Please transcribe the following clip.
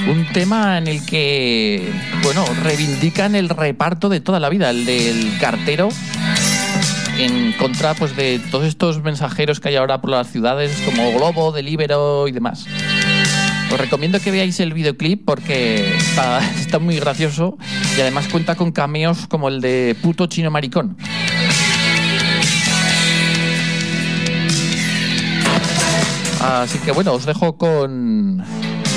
Un tema en el que, bueno, reivindican el reparto de toda la vida, el del cartero, en contra pues de todos estos mensajeros que hay ahora por las ciudades como Globo, Deliveroo y demás. Os recomiendo que veáis el videoclip porque está muy gracioso y además cuenta con cameos como el de Puto Chino Maricón. Así que bueno, os dejo con